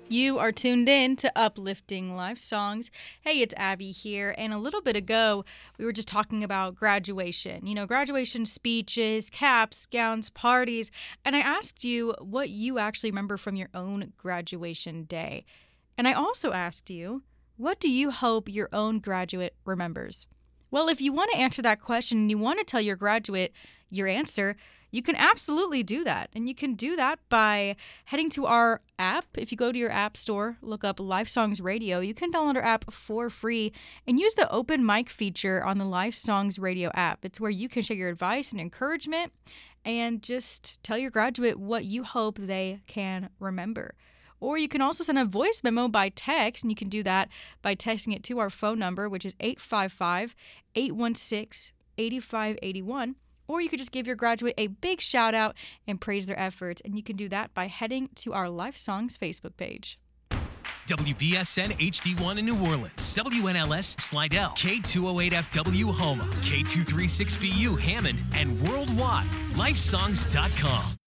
You are tuned in to Uplifting Life Songs. Hey, it's Abby here. And a little bit ago, we were just talking about graduation. Graduation speeches, caps, gowns, parties. And I asked you what you actually remember from your own graduation day. And I also asked you, what do you hope your own graduate remembers? Well, if you want to answer that question and you want to tell your graduate your answer, you can absolutely do that. And you can do that by heading to our app. If you go to your app store, look up Life Songs Radio, you can download our app for free and use the open mic feature on the Life Songs Radio app. It's where you can share your advice and encouragement and just tell your graduate what you hope they can remember. Or you can also send a voice memo by text, and you can do that by texting it to our phone number, which is 855-816-8581. Or you could just give your graduate a big shout out and praise their efforts, and you can do that by heading to our Life Songs Facebook page. WBSN HD1 in New Orleans, WNLS Slidell, K208FW Houma, K236BU Hammond, and worldwide, lifesongs.com.